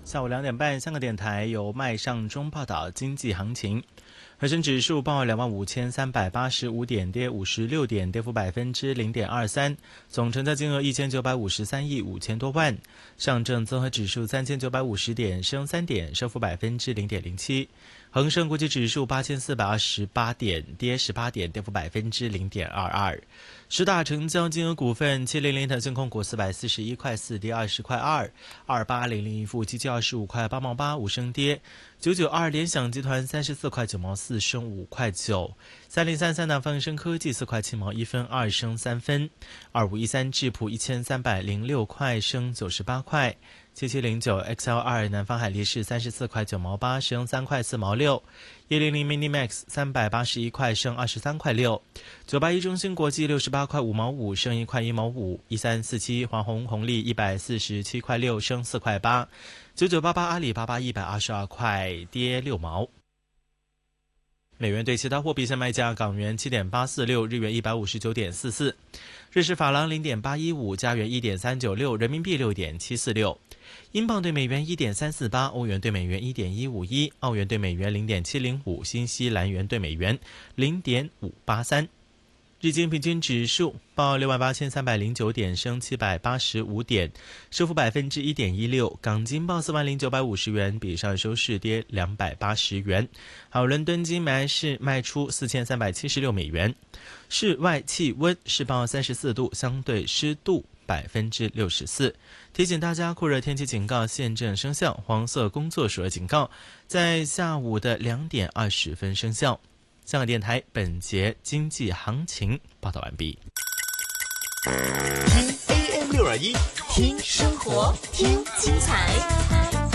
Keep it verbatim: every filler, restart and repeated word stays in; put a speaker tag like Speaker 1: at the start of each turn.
Speaker 1: 下午两点半，香港电台由麦尚中报道经济行情。恒生指数报两万五千三百八十五点，跌五十六点，跌幅百分之零点二三。总成交金额一千九百五十三亿五千多万。上证综合指数三千九百五十点，升三点，升幅百分之零点零七。恒生国际指数八千四百二十八点，跌十八点，跌幅百分之零点二二。十大成交金额股份：七零零腾讯控股四百四十一块四，跌二十块二；二八零零一富基金二十五块八毛八，五升跌；九九二联想集团三十四块九毛四，升五块九；三零三三南方生科技四块七毛一分，二升三分；二五一三智普一千三百零六块，升九十八块；七七零九 X L 二南方海力士三十四块九毛八，升三块四毛六；一零零 Minimax 三百八十一块，升二十三块六；九八一中芯国际六十八块五毛五，升一块一毛五；一三四七华虹红利一百四十七块六，升四块八；九九八八阿里巴巴一百二十二块，跌六毛。美元对其他货币现卖价：港元七点八四六，日元一百五十九点四四，瑞士法郎零点八一五，加元一点三九六，人民币六点七四六，英镑对美元一点三四八，欧元对美元一点一五一，澳元对美元零点七零五，新西兰元对美元零点五八三。日经平均指数报六万八千三百零九点，升七百八十五点，升幅百分之一点一六。港金报四万零九百五十元，比上收市跌两百八十元。好，伦敦金买市卖出四千三百七十六美元。室外气温是报三十四度，相对湿度百分之六十四。提醒大家，酷热天气警告现正生效，黄色工作暑热警告在下午的两点二十分生效。香港电台本节经济行情报道完毕。
Speaker 2: 听 A M 六二一，听生活，听精彩。